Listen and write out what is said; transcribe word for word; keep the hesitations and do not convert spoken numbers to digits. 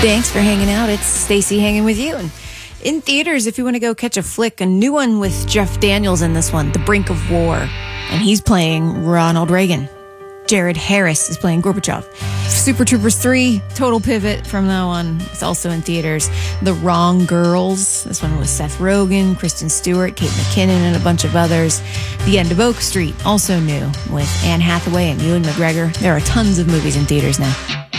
Thanks for hanging out. It's Stacy hanging with you. And in theaters, if you want to go catch a flick, a new one with Jeff Daniels in this one, The Brink of War. And he's playing Ronald Reagan. Jared Harris is playing Gorbachev. Super Troopers three, total pivot from that one. It's also in theaters. The Wrong Girls. This one was Seth Rogen, Kristen Stewart, Kate McKinnon, and a bunch of others. The End of Oak Street, also new, with Anne Hathaway and Ewan McGregor. There are tons of movies in theaters now.